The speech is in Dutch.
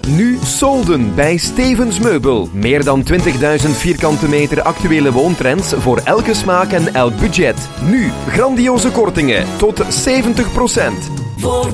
Nu solden bij Stevens Meubel. Meer dan 20.000 vierkante meter actuele woontrends voor elke smaak en elk budget. Nu grandioze kortingen tot 70%. Voor